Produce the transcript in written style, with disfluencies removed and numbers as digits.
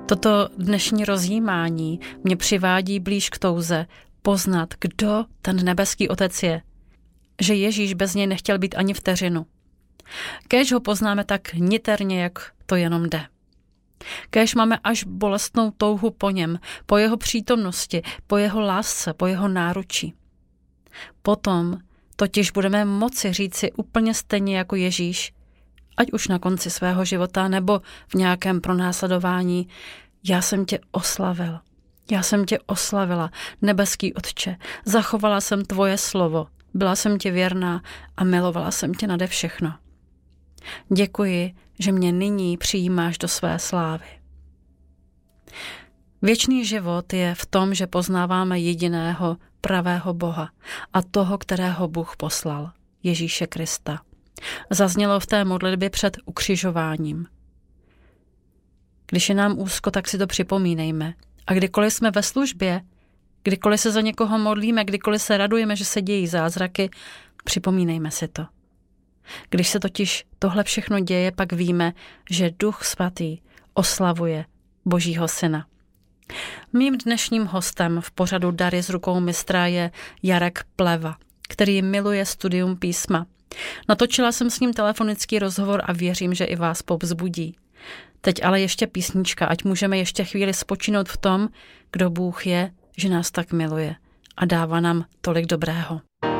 Toto dnešní rozjímání mě přivádí blíž k touze poznat, kdo ten nebeský Otec je. Že Ježíš bez něj nechtěl být ani vteřinu. Kéž ho poznáme tak niterně, jak to jenom jde. Kéž máme až bolestnou touhu po něm, po jeho přítomnosti, po jeho lásce, po jeho náručí. Potom totiž budeme moci říci úplně stejně jako Ježíš, ať už na konci svého života nebo v nějakém pronásledování: já jsem tě oslavil, já jsem tě oslavila, nebeský Otče, zachovala jsem tvoje slovo, byla jsem ti věrná a milovala jsem tě nade všechno. Děkuji, že mě nyní přijímáš do své slávy. Věčný život je v tom, že poznáváme jediného pravého Boha a toho, kterého Bůh poslal, Ježíše Krista. Zaznělo v té modlitbě před ukřižováním. Když je nám úzko, tak si to připomínejme. A kdykoliv jsme ve službě, kdykoliv se za někoho modlíme, kdykoliv se radujeme, že se dějí zázraky, připomínejme si to. Když se totiž tohle všechno děje, pak víme, že Duch Svatý oslavuje Božího Syna. Mým dnešním hostem v pořadu Dary z rukou mistra je Jarek Pleva, který miluje studium písma. Natočila jsem s ním telefonický rozhovor a věřím, že i vás povzbudí. Teď ale ještě písnička, ať můžeme ještě chvíli spočinout v tom, kdo Bůh je, že nás tak miluje a dává nám tolik dobrého.